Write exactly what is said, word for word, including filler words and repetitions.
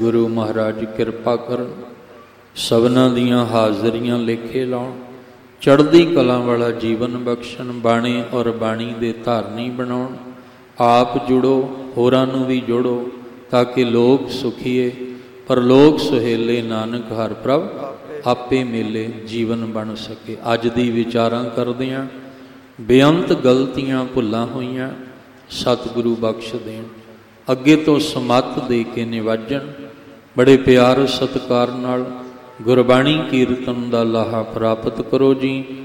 ਗੁਰੂ ਮਹਾਰਾਜ ਕਿਰਪਾ ਕਰਨ, ਸਭਨਾਂ ਦੀਆਂ ਹਾਜ਼ਰੀਆਂ ਲੇਖੇ ਲਾਉਣ, ਚੜ੍ਹਦੀ ਕਲਾ ਵਾਲਾ ਜੀਵਨ ਬਖਸ਼ਣ, ਬਾਣੇ ਔਰ ਬਾਣੀ ਦੇ ਧਾਰਨੀ ਬਣਾਉਣ। ਆਪ ਜੁੜੋ, ਹੋਰਾਂ ਨੂੰ ਵੀ ਜੋੜੋ, ਤਾਂ ਕਿ ਲੋਕ ਸੁਖੀਏ ਪਰਲੋਕ ਸੁਹੇਲੇ, ਨਾਨਕ ਹਰ ਪ੍ਰਭ ਆਪੇ ਮੇਲੇ ਜੀਵਨ ਬਣ ਸਕੇ। ਅੱਜ ਦੀ ਵਿਚਾਰਾਂ ਕਰਦਿਆਂ ਬੇਅੰਤ ਗਲਤੀਆਂ ਭੁੱਲਾਂ ਹੋਈਆਂ, ਸਤਿਗੁਰੂ ਬਖਸ਼ ਦੇਣ। ਅੱਗੇ ਤੋਂ ਸਮੱਤ ਦੇ ਕੇ ਨਿਵਾਜਣ। ਬੜੇ ਪਿਆਰ ਸਤਿਕਾਰ ਨਾਲ ਗੁਰਬਾਣੀ ਕੀਰਤਨ ਦਾ ਲਾਹਾ ਪ੍ਰਾਪਤ ਕਰੋ ਜੀ।